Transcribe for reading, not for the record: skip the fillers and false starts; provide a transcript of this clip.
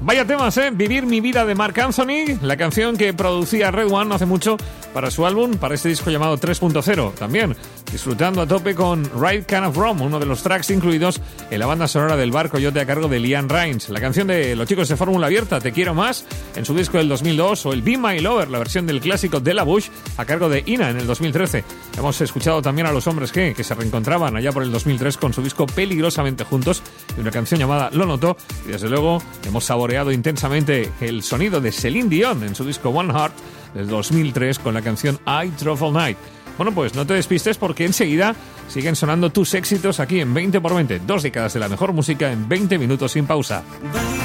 Vaya temas, Vivir mi vida de Marc Anthony, la canción que producía Red One no hace mucho para su álbum, para este disco llamado 3.0. También disfrutando a tope con Right Kind of Wrong, uno de los tracks incluidos en la banda sonora del Bar Coyote a cargo de Liam Rains. La canción de los chicos de Fórmula Abierta, Te quiero más, en su disco del 2002, o el Be My Lover, la versión del clásico de La Bush a cargo de Ina en el 2013. Hemos escuchado también a Los Hombres G, que se reencontraban allá por el 2003 con su disco Peligrosamente Juntos y una canción llamada Lo Noto. Y desde luego hemos saboreado intensamente el sonido de Celine Dion en su disco One Heart del 2003 con la canción I Drove All Night. Bueno, pues no te despistes porque enseguida siguen sonando tus éxitos aquí en 20x20, 2 décadas de la mejor música en 20 minutos sin pausa.